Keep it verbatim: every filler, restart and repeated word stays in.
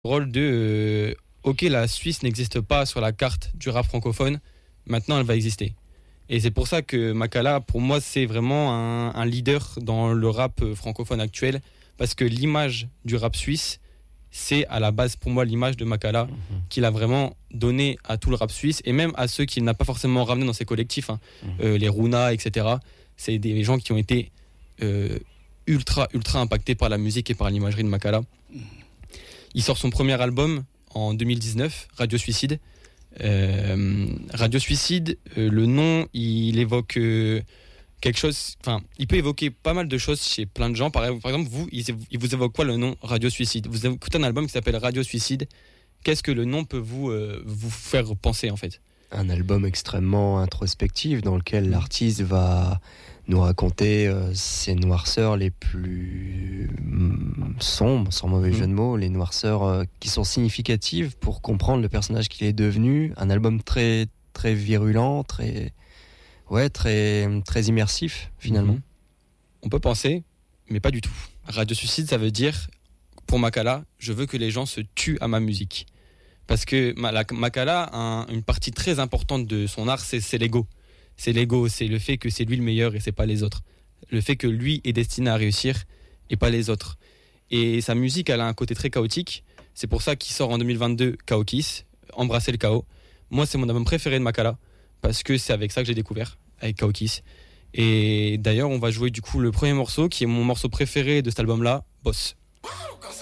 Rôle de euh, ok, la Suisse n'existe pas sur la carte du rap francophone, maintenant elle va exister. Et c'est pour ça que Makala, pour moi, c'est vraiment un, un leader dans le rap euh, francophone actuel, parce que l'image du rap suisse, c'est à la base pour moi l'image de Makala, Mhm. qu'il a vraiment donné à tout le rap suisse, et même à ceux qu'il n'a pas forcément ramené dans ses collectifs, hein. Mhm. Euh, les Runa, et cetera. C'est des gens qui ont été euh, ultra, ultra impactés par la musique et par l'imagerie de Makala. Il sort son premier album en deux mille dix-neuf, Radio Suicide. Euh, Radio Suicide, euh, le nom, il évoque euh, quelque chose. Enfin, il peut évoquer pas mal de choses chez plein de gens. Par, par exemple, vous, il, il vous évoque quoi le nom Radio Suicide? Vous écoutez un album qui s'appelle Radio Suicide. Qu'est-ce que le nom peut vous, euh, vous faire penser en fait? Un album extrêmement introspectif dans lequel l'artiste va nous raconter euh, ses noirceurs les plus mm, sombres, sans mauvais Mhm. jeu de mots, les noirceurs euh, qui sont significatives pour comprendre le personnage qu'il est devenu. Un album très très virulent, très ouais, très très immersif finalement. Mhm. On peut penser, mais pas du tout. Radio Suicide, ça veut dire, pour Makala, je veux que les gens se tuent à ma musique. Parce que Ma- la- Makala, un- une partie très importante de son art, c'est, c'est l'ego. C'est l'ego, c'est le fait que c'est lui le meilleur et c'est pas les autres. Le fait que lui est destiné à réussir et pas les autres. Et sa musique, elle a un côté très chaotique. C'est pour ça qu'il sort en deux mille vingt-deux Chaos Kiss, Embrasser le chaos. Moi, c'est mon album préféré de Makala parce que c'est avec ça que j'ai découvert, avec Chaos Kiss. Et d'ailleurs, on va jouer du coup le premier morceau qui est mon morceau préféré de cet album-là, Boss.